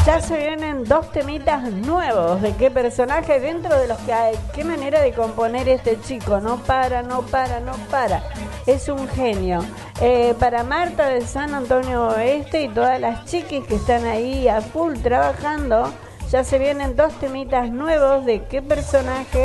Ya se vienen 2 temitas nuevos. ¿De qué personaje? Dentro de los que hay. Qué manera de componer este chico. No para, no para, no para. Es un genio. Para Marta de San Antonio Oeste y todas las chiquis que están ahí a full trabajando, ya se vienen 2 temitas nuevos. ¿De qué personaje?